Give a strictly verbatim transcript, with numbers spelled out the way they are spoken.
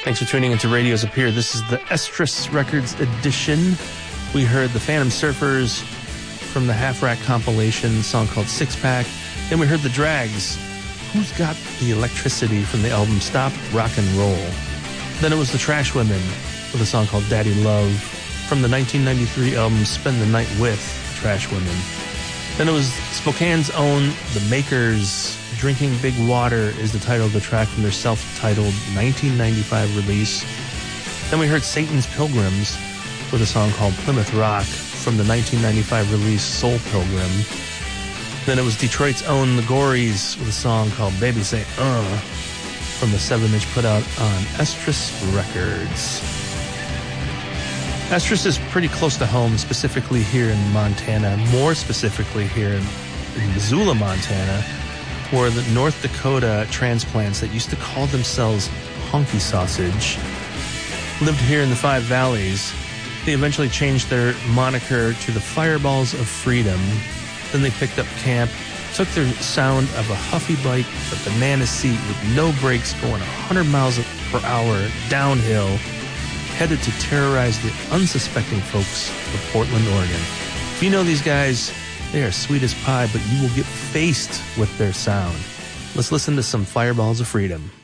Thanks for tuning into Radios Up Here. This is the Estrus Records edition. We heard the Phantom Surfers from the Half Rack compilation, song called Six Pack. Then we heard the Drags, Who's Got the Electricity, from the album Stop Rock and Roll. Then it was the Trash Women with a song called Daddy Love from the nineteen ninety-three album Spend the Night with Trash Women. Then it was Spokane's own The Makers. Drinking Big Water is the title of the track from their self-titled nineteen ninety-five release. Then we heard Satan's Pilgrims with a song called Plymouth Rock from the nineteen ninety-five release Soul Pilgrim. Then it was Detroit's own The Gories with a song called Baby Say Uh from the seven inch put out on Estrus Records. Estrus is pretty close to home, specifically here in Montana, more specifically here in, in Missoula, Montana, where the North Dakota transplants that used to call themselves Honky Sausage lived here in the Five Valleys. They eventually changed their moniker to the Fireballs of Freedom. Then they picked up camp, took their sound of a Huffy bike, a banana seat with no brakes going one hundred miles per hour downhill, headed to terrorize the unsuspecting folks of Portland, Oregon. If you know these guys, they are sweet as pie, but you will get faced with their sound. Let's listen to some Fireballs of Freedom.